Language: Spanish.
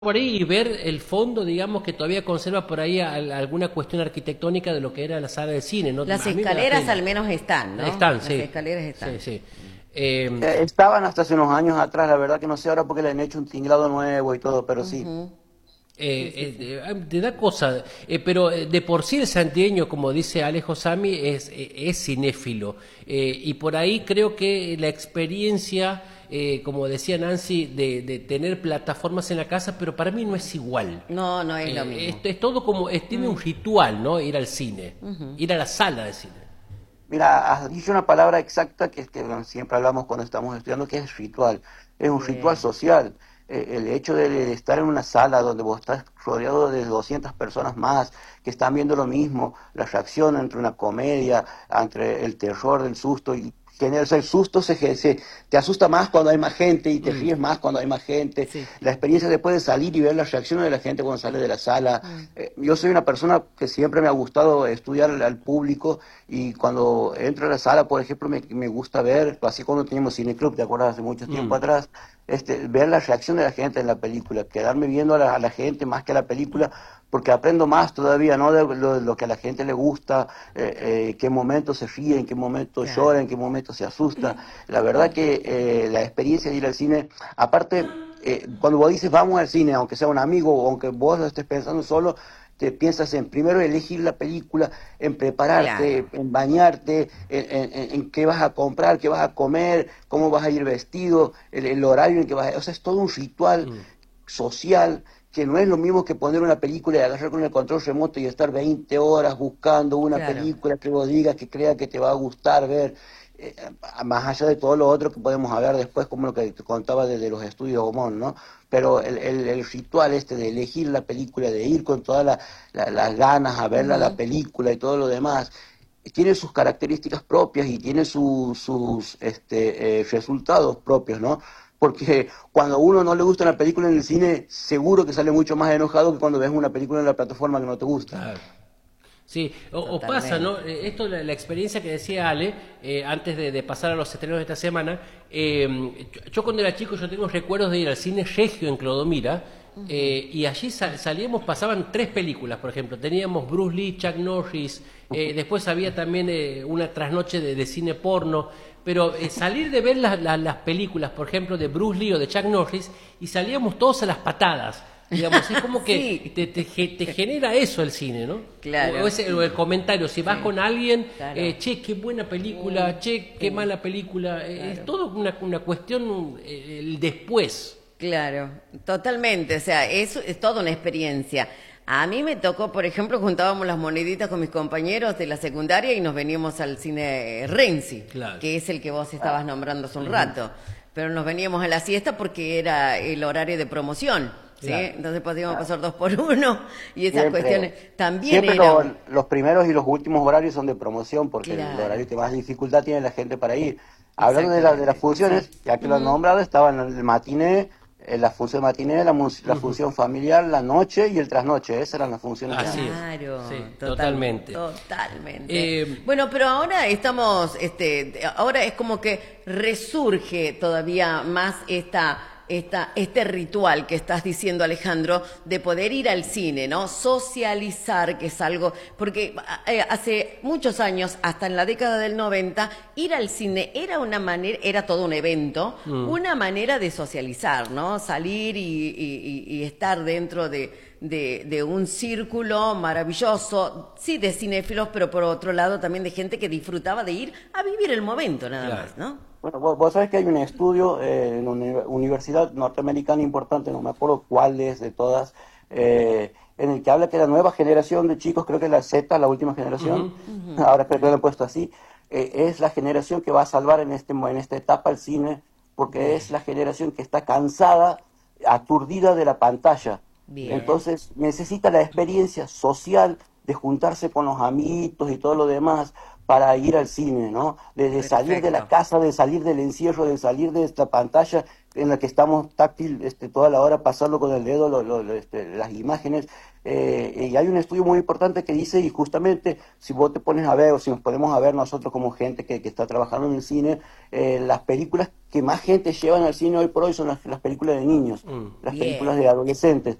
por ahí y ver el fondo, digamos, que todavía conserva por ahí alguna cuestión arquitectónica de lo que era la sala de cine, ¿no? Las A mí me da escaleras pena. al menos están, ¿no? Están, Las sí. escaleras Sí, están. sí. Eh, Estaban hasta hace unos años atrás, la verdad que no sé ahora porque le han hecho un tinglado nuevo y todo, pero sí. Ujú. Sí, sí, sí. te da cosa, pero de por sí el santiagueño, como dice Alejo Sami, es cinéfilo. Y por ahí creo que la experiencia, como decía Nancy, de tener plataformas en la casa, pero para mí no es igual. No, no es lo mismo. Es todo como, tiene un ritual, ¿no? Ir al cine, Ujú. ir a la sala de cine. Mira, has dicho una palabra exacta que, bueno, siempre hablamos cuando estamos estudiando, que es ritual. Es un ritual Sí, social. El hecho de estar en una sala donde vos estás rodeado de 200 personas más que están viendo lo mismo, la reacción entre una comedia, entre el terror, el susto y genera, o sea, el susto te asusta más cuando hay más gente y te Mm, ríes más cuando hay más gente. sí. La experiencia después de salir y ver las reacciones de la gente cuando sale de la sala. Mm. Yo soy una persona que siempre me ha gustado estudiar al público y cuando entro a la sala, por ejemplo, me gusta ver, así cuando teníamos cineclub, ¿te acuerdas? Hace mucho tiempo mm, atrás, ver la reacción de la gente en la película, quedarme viendo a la gente más que a la película, porque aprendo más todavía, ¿no? De lo que a la gente le gusta, en qué momento se ríe, en qué momento llora, Claro. en qué momento se asusta. La verdad que la experiencia de ir al cine, aparte, cuando vos dices vamos al cine, aunque sea un amigo o aunque vos lo estés pensando solo, te piensas en primero elegir la película, en Claro. prepararte, en bañarte, en qué vas a comprar, qué vas a comer, cómo vas a ir vestido, el horario en que vas a... O sea, es todo un ritual mm, social que no es lo mismo que poner una película y agarrar con el control remoto y estar 20 horas buscando una Claro. película que vos digas que crea que te va a gustar ver, eh, más allá de todo lo otro que podemos hablar después, como lo que te contaba de los estudios Gaumont, ¿no? Pero el ritual este de elegir la película, de ir con todas las ganas a verla, la Ujú. película y todo lo demás, tiene sus características propias y tiene sus resultados propios, ¿no? Porque cuando a uno no le gusta una película en el cine, seguro que sale mucho más enojado que cuando ves una película en la plataforma que no te gusta. claro. Sí, o pasa, ¿no? Totalmente. Esto, la experiencia que decía Ale, antes de pasar a los estrenos de esta semana, yo cuando era chico yo tengo recuerdos de ir al cine Regio en Clodomira, Ujú. y allí salíamos, pasaban tres películas, por ejemplo, teníamos Bruce Lee, Chuck Norris, después había también una trasnoche de cine porno, pero salir de ver las películas, por ejemplo, de Bruce Lee o de Chuck Norris, y salíamos todos a las patadas. Digamos, es como que Sí, te genera eso el cine, ¿no? claro. O el comentario, si vas Sí, con alguien, claro. che, qué buena película, Sí, che, qué sí, mala película, es claro. todo una cuestión, el después. Claro, totalmente, o sea, es toda una experiencia. A mí me tocó, por ejemplo, juntábamos las moneditas con mis compañeros de la secundaria y nos veníamos al cine Renzi, Claro. que es el que vos estabas nombrando hace un Ujú, rato. Pero nos veníamos a la siesta porque era el horario de promoción, ¿sí? claro. Entonces podíamos pasar dos por uno y esas Siempre, cuestiones también siempre era los primeros y los últimos horarios son de promoción porque el claro, horario que más dificultad tiene la gente para ir. Hablando de las exactamente, sí. funciones, ya que lo han Ujú. nombrado, estaban el matiné, la función matiné, la Ujú. función familiar, la noche y el trasnoche. Esas eran las funciones que Así daban. es. Claro, Sí, totalmente, totalmente. totalmente. Eh, Bueno, pero ahora estamos, ahora es como que resurge todavía más este ritual que estás diciendo, Alejandro, de poder ir al cine, ¿no? Socializar, que es algo, porque hace muchos años, hasta en la década del 90, ir al cine era una manera, era todo un evento, mm. una manera de socializar, ¿no? Salir y estar dentro de un círculo maravilloso, sí, de cinéfilos, pero por otro lado también de gente que disfrutaba de ir a vivir el momento nada Claro. más, ¿no? Bueno, vos sabés que hay un estudio en una universidad norteamericana importante, no me acuerdo cuál es de todas, en el que habla que la nueva generación de chicos, creo que la Z, la última Ujú, generación, Ujú. ahora creo que lo he puesto así, es la generación que va a salvar en esta etapa el cine, porque es Bien, la generación que está cansada, aturdida de la pantalla. bien. Entonces necesita la experiencia social de juntarse con los amiguitos y todo lo demás para ir al cine, ¿no? De salir de la casa, de salir del encierro, de salir de esta pantalla en la que estamos táctil toda la hora pasando con el dedo las imágenes. Y hay un estudio muy importante que dice, y justamente si vos te pones a ver, o si nos ponemos a ver nosotros como gente que está trabajando en el cine, las películas que más gente llevan al cine hoy por hoy son las películas de niños, las Bien. películas de adolescentes.